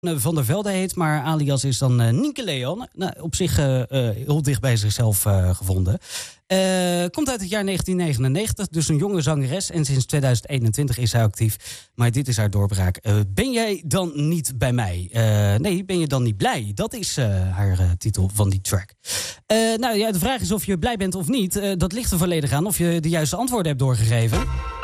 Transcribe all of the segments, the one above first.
Van der Velde heet, maar alias is dan Nienke Leon. Nou, op zich heel dicht bij zichzelf gevonden. Komt uit het jaar 1999, dus een jonge zangeres. En sinds 2021 is zij actief. Maar dit is haar doorbraak. Ben jij dan niet bij mij? Nee, ben je dan niet blij? Dat is haar titel van die track. Nou ja, de vraag is of je blij bent of niet. Dat ligt er volledig aan of je de juiste antwoorden hebt doorgegeven.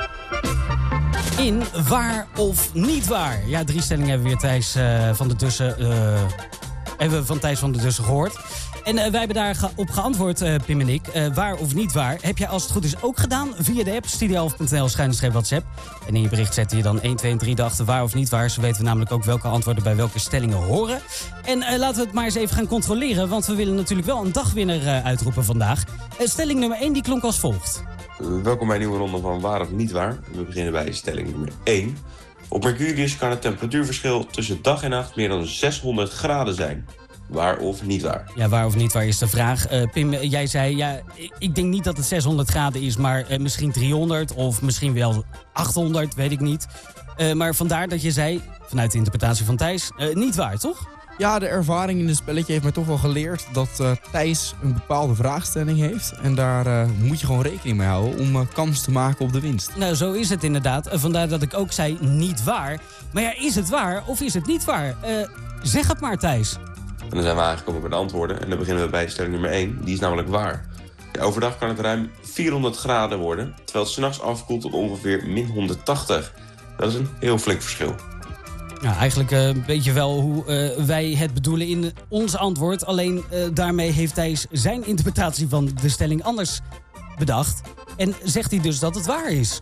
In waar of niet waar? Ja, 3 stellingen hebben we weer Thijs van der Dussen... hebben we van Thijs van der Dussen gehoord. En wij hebben daarop geantwoord, Pim en ik. Waar of niet waar? Heb jij als het goed is ook gedaan via de app studio11.nl/WhatsApp. En in je bericht zette je dan 1, 2 en 3 dachten waar of niet waar. Zo weten we namelijk ook welke antwoorden bij welke stellingen horen. En laten we het maar eens even gaan controleren. Want we willen natuurlijk wel een dagwinner uitroepen vandaag. Stelling nummer 1 die klonk als volgt. Welkom bij een nieuwe ronde van Waar of Niet Waar. We beginnen bij stelling nummer 1. Op Mercurius kan het temperatuurverschil tussen dag en nacht meer dan 600 graden zijn. Waar of niet waar? Ja, waar of niet waar is de vraag. Pim, jij zei, ja, ik denk niet dat het 600 graden is, maar misschien 300 of misschien wel 800, weet ik niet. Maar vandaar dat je zei, vanuit de interpretatie van Thijs, niet waar, toch? Ja, de ervaring in het spelletje heeft mij toch wel geleerd dat Thijs een bepaalde vraagstelling heeft. En daar moet je gewoon rekening mee houden om kans te maken op de winst. Nou, zo is het inderdaad. Vandaar dat ik ook zei niet waar. Maar ja, is het waar of is het niet waar? Zeg het maar, Thijs. En dan zijn we aangekomen bij de antwoorden. En dan beginnen we bij stelling nummer 1. Die is namelijk waar. Ja, overdag kan het ruim 400 graden worden, terwijl het 's nachts afkoelt tot ongeveer min 180. Dat is een heel flink verschil. Nou, eigenlijk een beetje wel hoe wij het bedoelen in ons antwoord. Alleen daarmee heeft Thijs zijn interpretatie van de stelling anders bedacht. En zegt hij dus dat het waar is.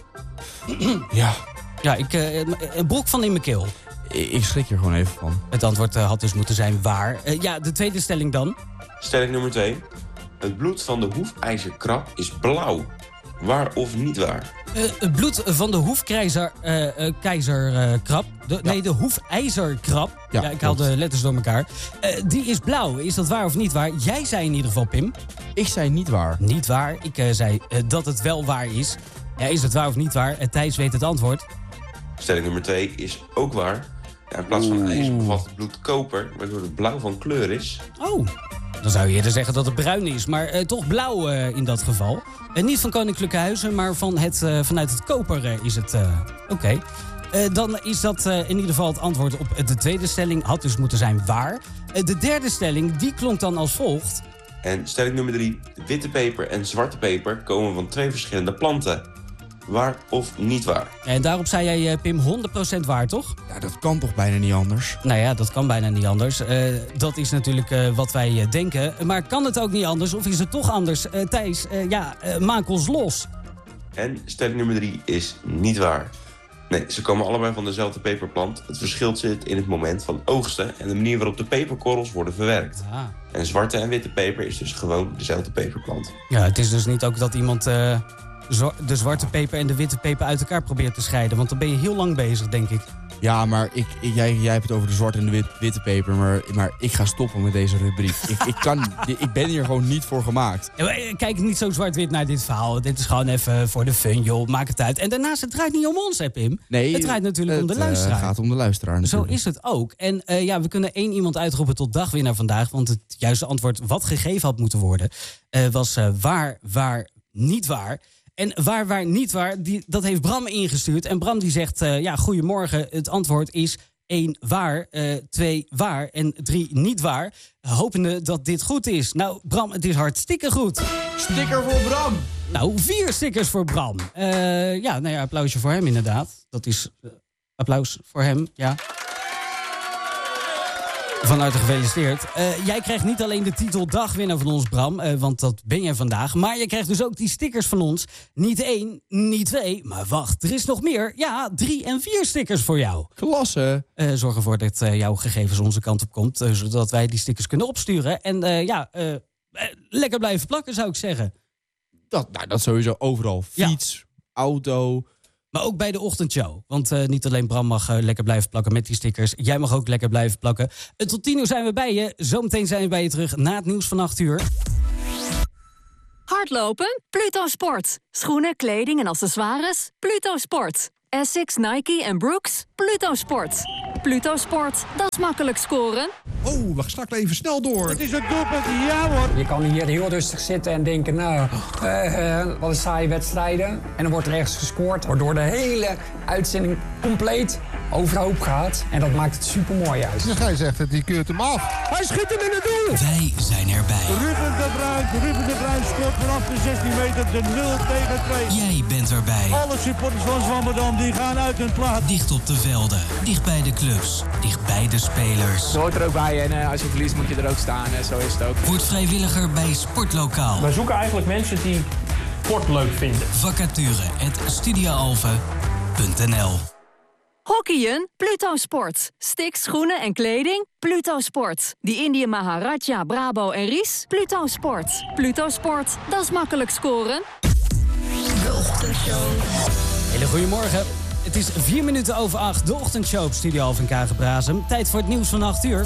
Ja. Ja, een brok van in mijn keel. Ik schrik er gewoon even van. Het antwoord had dus moeten zijn waar. Ja, de tweede stelling dan. Stelling nummer 2. Het bloed van de hoefijzerkrab is blauw. Waar of niet waar? Het bloed van de hoefkeizerkrab. Nee, de hoefijzerkrab. Ja, ik haal de letters door elkaar. Die is blauw. Is dat waar of niet waar? Jij zei in ieder geval, Pim. Ik zei niet waar. Niet waar. Ik zei dat het wel waar is. Ja, is het waar of niet waar? Thijs weet het antwoord. Stelling nummer 2 is ook waar. Ja, in plaats van ijzer bevat het bloed koper, waardoor het blauw van kleur is. Oh, dan zou je eerder zeggen dat het bruin is, maar toch blauw in dat geval. Niet van Koninklijke Huizen, maar vanuit het koper is het. Oké. Dan is dat in ieder geval het antwoord op de tweede stelling. Had dus moeten zijn waar. De derde stelling, die klonk dan als volgt. En stelling nummer 3. Witte peper en zwarte peper komen van 2 verschillende planten. Waar of niet waar? En daarop zei jij, Pim, 100% waar, toch? Ja, dat kan toch bijna niet anders? Nou ja, dat kan bijna niet anders. Dat is natuurlijk wat wij denken. Maar kan het ook niet anders of is het toch anders? Thijs, maak ons los. En stelling nummer 3 is niet waar. Nee, ze komen allebei van dezelfde peperplant. Het verschil zit in het moment van oogsten en de manier waarop de peperkorrels worden verwerkt. Ah. En zwarte en witte peper is dus gewoon dezelfde peperplant. Ja, het is dus niet ook dat iemand de zwarte peper en de witte peper uit elkaar probeert te scheiden. Want dan ben je heel lang bezig, denk ik. Ja, maar jij hebt het over de zwarte en de witte peper. Maar ik ga stoppen met deze rubriek. Ik ben hier gewoon niet voor gemaakt. Ja, kijk niet zo zwart-wit naar dit verhaal. Dit is gewoon even voor de fun, joh. Maak het uit. En daarnaast, het draait niet om ons, hè, Pim? Nee, het draait natuurlijk om de luisteraar. Het gaat om de luisteraar natuurlijk. Zo is het ook. En we kunnen 1 iemand uitroepen tot dagwinnaar vandaag. Want het juiste antwoord wat gegeven had moeten worden... was waar, niet waar... En waar, niet waar, dat heeft Bram ingestuurd. En Bram die zegt, goedemorgen, het antwoord is 1 waar, 2 waar en 3 niet waar. Hopende dat dit goed is. Nou, Bram, het is hartstikke goed. Sticker voor Bram. Nou, 4 stickers voor Bram. Applausje voor hem inderdaad. Dat is applaus voor hem, ja. Van harte gefeliciteerd. Jij krijgt niet alleen de titel dagwinnaar van ons, Bram, want dat ben jij vandaag. Maar je krijgt dus ook die stickers van ons. Niet 1, niet 2, maar wacht, er is nog meer. Ja, 3 en 4 stickers voor jou. Klasse. Zorg ervoor dat jouw gegevens onze kant op komt, zodat wij die stickers kunnen opsturen. En lekker blijven plakken, zou ik zeggen. Dat sowieso overal. Fiets, auto... Maar ook bij de ochtendshow. Want niet alleen Bram mag lekker blijven plakken met die stickers. Jij mag ook lekker blijven plakken. Tot 10 uur zijn we bij je. Zometeen zijn we bij je terug na het nieuws van 8 uur. Hardlopen? Pluto Sport. Schoenen, kleding en accessoires? Pluto Sport. Essex, Nike en Brooks? Pluto Sport. Pluto Sport, dat is makkelijk scoren. Oh, we strak even snel door. Het is een doelpunt, ja hoor. Je kan hier heel rustig zitten en denken, wat een saaie wedstrijden. En dan wordt er ergens gescoord, waardoor de hele uitzending compleet overhoop gaat. En dat maakt het super mooi uit. De scheidsrechter die keurt hem af. Hij schiet hem in het doel. Wij zijn erbij. Ruben de Bruin scoort vanaf de 16 meter de 0-2. Jij bent erbij. Alle supporters van Zwammerdam die gaan uit hun plaats. Dicht op de velden, dicht bij de clubs, dicht bij de spelers. Je hoort er ook bij en als je verliest moet je er ook staan. Zo is het ook. Word vrijwilliger bij Sportlokaal. Wij zoeken eigenlijk mensen die sport leuk vinden. Vacature@studioalphen.nl. Hockeyen? Pluto Sport. Sticks, schoenen en kleding? Pluto Sport. Die Indië Maharaja, Brabo en Ries? Pluto Sport. Pluto Sport, dat is makkelijk scoren. De ochtendshow. Hele goedemorgen. Het is 4 minuten over 8. De ochtendshow op Studio Alphen Kagenbrasem. Tijd voor het nieuws van 8 uur.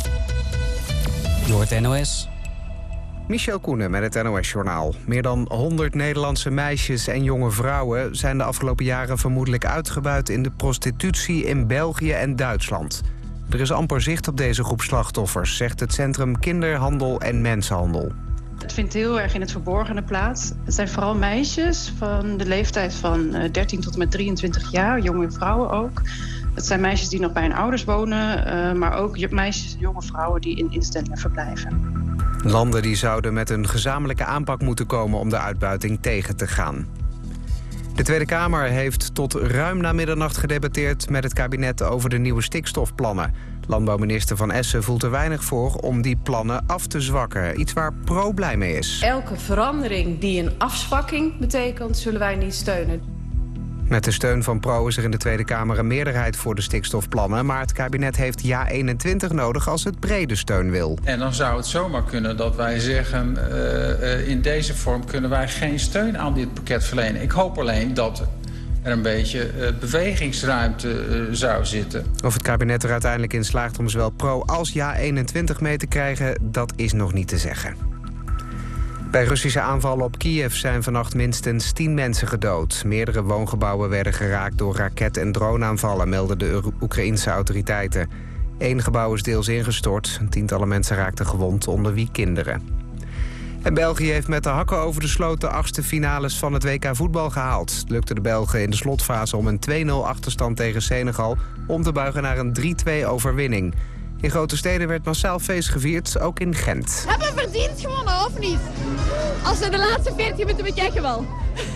Je hoort NOS. Michel Koenen met het NOS-journaal. Meer dan 100 Nederlandse meisjes en jonge vrouwen zijn de afgelopen jaren vermoedelijk uitgebuit in de prostitutie in België en Duitsland. Er is amper zicht op deze groep slachtoffers, zegt het Centrum Kinderhandel en Mensenhandel. Het vindt heel erg in het verborgene plaats. Het zijn vooral meisjes van de leeftijd van 13 tot en met 23 jaar, jonge vrouwen ook. Het zijn meisjes die nog bij hun ouders wonen, maar ook meisjes en jonge vrouwen die in instellingen verblijven. Landen die zouden met een gezamenlijke aanpak moeten komen om de uitbuiting tegen te gaan. De Tweede Kamer heeft tot ruim na middernacht gedebatteerd met het kabinet over de nieuwe stikstofplannen. Landbouwminister Van Essen voelt er weinig voor om die plannen af te zwakken. Iets waar Pro blij mee is. Elke verandering die een afzwakking betekent, zullen wij niet steunen. Met de steun van Pro is er in de Tweede Kamer een meerderheid voor de stikstofplannen. Maar het kabinet heeft ja 21 nodig als het brede steun wil. En dan zou het zomaar kunnen dat wij zeggen, in deze vorm kunnen wij geen steun aan dit pakket verlenen. Ik hoop alleen dat er een beetje bewegingsruimte zou zitten. Of het kabinet er uiteindelijk in slaagt om zowel Pro als ja 21 mee te krijgen, dat is nog niet te zeggen. Bij Russische aanvallen op Kiev zijn vannacht minstens 10 mensen gedood. Meerdere woongebouwen werden geraakt door raket- en droneaanvallen, melden de Oekraïense autoriteiten. 1 gebouw is deels ingestort. Tientallen mensen raakten gewond, onder wie kinderen. En België heeft met de hakken over de sloot de 8e finales van het WK voetbal gehaald. Het lukte de Belgen in de slotfase om een 2-0 achterstand tegen Senegal om te buigen naar een 3-2 overwinning. In grote steden werd massaal feest gevierd, ook in Gent. Hebben we verdiend gewonnen, of niet? Als we de laatste 14 minuten bekijken wel.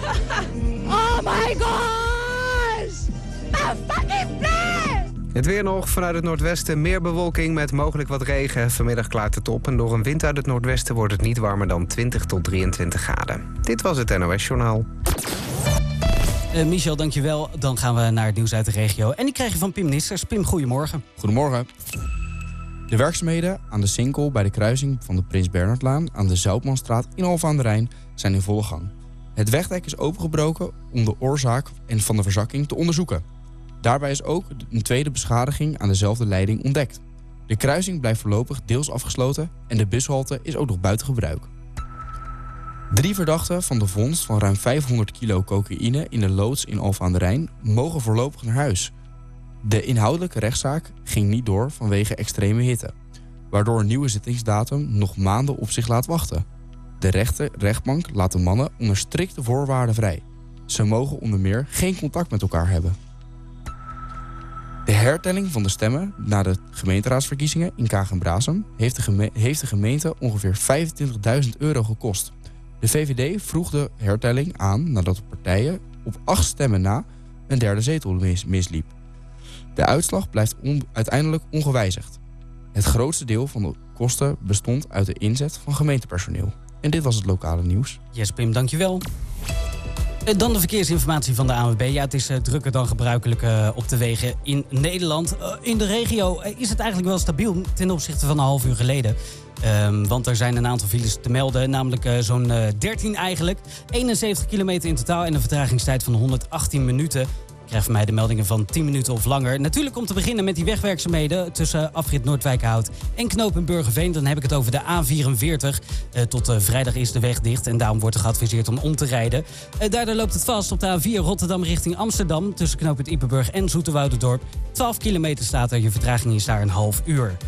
Oh my gosh! I'm fucking blij! Het weer nog, vanuit het noordwesten meer bewolking met mogelijk wat regen. Vanmiddag klaart het op en door een wind uit het noordwesten wordt het niet warmer dan 20 tot 23 graden. Dit was het NOS Journaal. Michel, dankjewel. Dan gaan we naar het nieuws uit de regio. En die krijg je van Pim Nissers. Pim, goedemorgen. Goedemorgen. De werkzaamheden aan de Sinkel bij de kruising van de Prins Bernhardlaan aan de Zoutmanstraat in Alphen aan den Rijn zijn in volle gang. Het wegdek is opengebroken om de oorzaak van de verzakking te onderzoeken. Daarbij is ook een tweede beschadiging aan dezelfde leiding ontdekt. De kruising blijft voorlopig deels afgesloten en de bushalte is ook nog buiten gebruik. 3 verdachten van de vondst van ruim 500 kilo cocaïne in de loods in Alphen aan den Rijn mogen voorlopig naar huis. De inhoudelijke rechtszaak ging niet door vanwege extreme hitte, waardoor een nieuwe zittingsdatum nog maanden op zich laat wachten. De rechtbank laat de mannen onder strikte voorwaarden vrij. Ze mogen onder meer geen contact met elkaar hebben. De hertelling van de stemmen na de gemeenteraadsverkiezingen in Kagen-Brasem heeft de gemeente ongeveer €25.000 gekost. De VVD vroeg de hertelling aan nadat de partijen op 8 stemmen na een derde zetel misliep. De uitslag blijft uiteindelijk ongewijzigd. Het grootste deel van de kosten bestond uit de inzet van gemeentepersoneel. En dit was het lokale nieuws. Yes, Pim, dankjewel. Dan de verkeersinformatie van de ANWB. Ja, het is drukker dan gebruikelijk op de wegen in Nederland. In de regio is het eigenlijk wel stabiel ten opzichte van een half uur geleden. Want er zijn een aantal files te melden, namelijk zo'n 13 eigenlijk. 71 kilometer in totaal en een vertragingstijd van 118 minuten. krijg van mij de meldingen van 10 minuten of langer. Natuurlijk om te beginnen met die wegwerkzaamheden tussen afrit Noordwijkerhout en knooppunt Burgerveen. Dan heb ik het over de A44. Tot vrijdag is de weg dicht en daarom wordt er geadviseerd om te rijden. Daardoor loopt het vast op de A4 Rotterdam richting Amsterdam tussen knooppunt Ypenburg en Zoeterwouderdorp. 12 kilometer staat er, je vertraging is daar een half uur.